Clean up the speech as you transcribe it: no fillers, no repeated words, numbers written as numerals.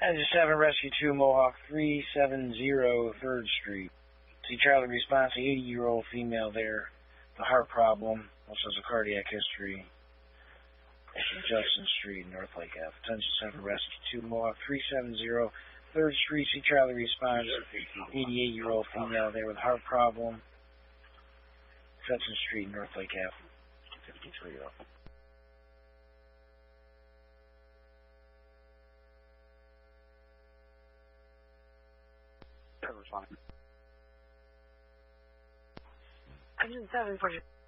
Engine 7, Rescue 2, Mohawk 370 3rd Street. See Charlie response, 80-year-old female there. The heart problem, also has a cardiac history. Judson Street, North Lake Ave. Engine 7, Rescue 2, Mohawk 370 3rd Street. See Charlie response, 88-year-old female there with heart problem. Judson Street, North Lake Ave. 53-year-old. Engine 7 for